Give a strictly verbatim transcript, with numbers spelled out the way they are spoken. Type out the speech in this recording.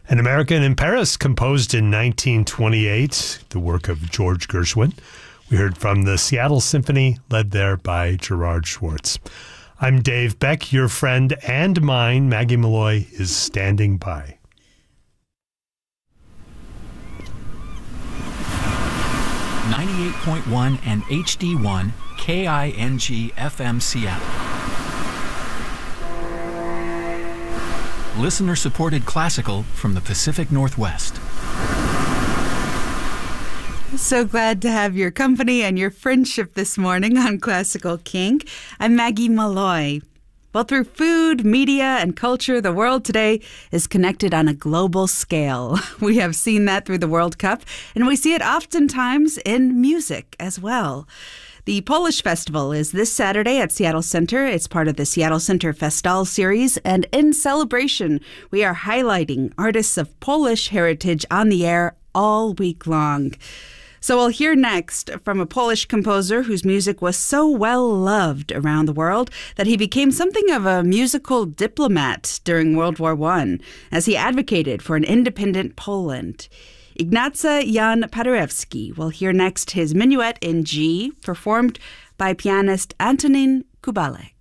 An American in Paris, composed in nineteen twenty-eight, the work of George Gershwin. We heard from the Seattle Symphony, led there by Gerard Schwartz. I'm Dave Beck, your friend and mine. Maggie Malloy is standing by. ninety-eight point one and H D one, K I N G F M Seattle. Listener-supported classical from the Pacific Northwest. So glad to have your company and your friendship this morning on Classical Kink. I'm Maggie Malloy. Well, through food, media, and culture, the world today is connected on a global scale. We have seen that through the World Cup, and we see it oftentimes in music as well. The Polish Festival is this Saturday at Seattle Center. It's part of the Seattle Center Festal series, and in celebration, we are highlighting artists of Polish heritage on the air all week long. So we'll hear next from a Polish composer whose music was so well loved around the world that he became something of a musical diplomat during World War One as he advocated for an independent Poland. Ignacy Jan Paderewski will hear next his Minuet in G, performed by pianist Antonin Kubalek.